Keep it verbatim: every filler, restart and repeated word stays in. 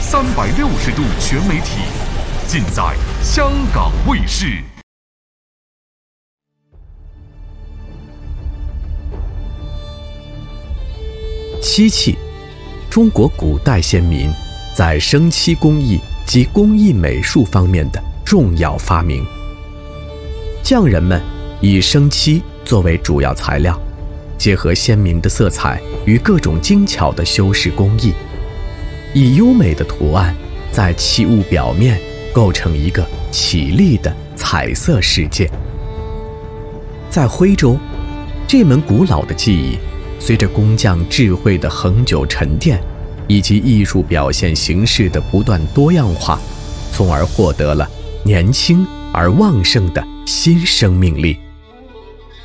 三百六十度全媒体，尽在香港卫视。 漆器，中国古代先民在生漆工艺及工艺美术方面的重要发明。匠人们以生漆作为主要材料，结合鲜明的色彩与各种精巧的修饰工艺，以优美的图案在漆物表面构成一个绮丽的彩色世界。在徽州，这门古老的技艺随着工匠智慧的恒久沉淀，以及艺术表现形式的不断多样化，从而获得了年轻而旺盛的新生命力。